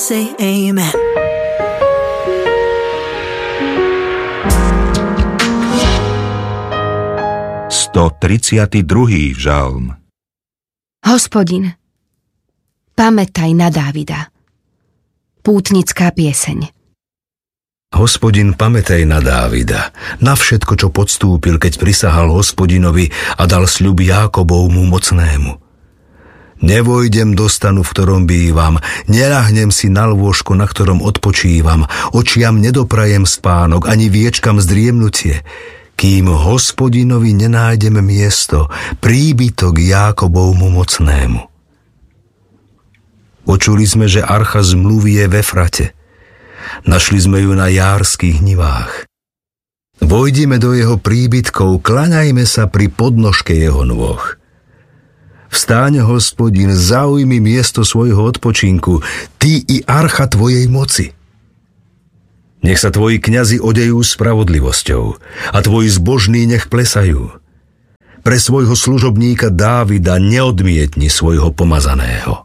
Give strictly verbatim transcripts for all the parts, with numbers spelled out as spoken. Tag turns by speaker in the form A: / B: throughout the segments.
A: say amen.
B: stotridsiaty druhý žalm.
C: Hospodin, pamätaj na Dávida. Pútnická pieseň.
D: Hospodin, pamätaj na Dávida, na všetko, čo podstúpil, keď prisahal Hospodinovi a dal sľub Jákobovmu mocnému. Nevojdem do stanu, v ktorom bývam, neľahnem si na lôžko, na ktorom odpočívam, očiam nedoprajem spánok, ani viečkam zdriemnutie, kým Hospodinovi nenájdem miesto, príbytok Jákobovmu mocnému. Počuli sme, že archa zmluvy je v Efrate. Našli sme ju na járskych nivách. Vojdime do jeho príbytkov, klaňajme sa pri podnožke jeho nôh. Vstáň, Hospodin, zaujmi miesto svojho odpočinku, ty i archa tvojej moci. Nech sa tvoji kňazi odejú spravodlivosťou a tvoji zbožní nech plesajú. Pre svojho služobníka Dávida neodmietni svojho pomazaného.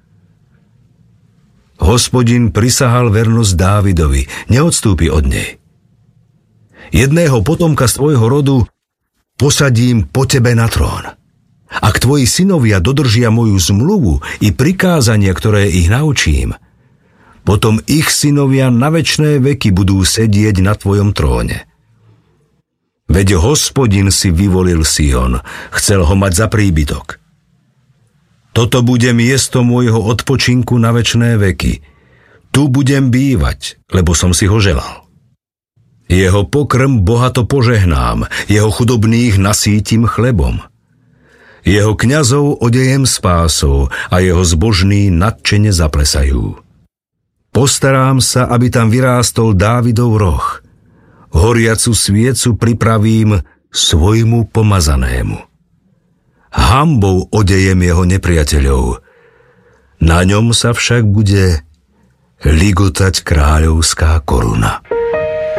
D: Hospodin prisahal vernosť Dávidovi, neodstúpi od nej. Jedného potomka z tvojho rodu posadím po tebe na trón. Ak tvoji synovia dodržia moju zmluvu i prikázania, ktoré ich naučím, potom ich synovia na večné veky budú sedieť na tvojom tróne. Veď Hospodin si vyvolil Sion, chcel ho mať za príbytok. Toto bude miesto môjho odpočinku na večné veky. Tu budem bývať, lebo som si ho želal. Jeho pokrm bohato požehnám, jeho chudobných nasítim chlebom. Jeho kňazov odejem spásou a jeho zbožní nadšene zaplesajú. Postarám sa, aby tam vyrástol Dávidov roh. Horiacu sviecu pripravím svojmu pomazanému. Hanbou odejem jeho nepriateľov. Na ňom sa však bude ligotať kráľovská koruna.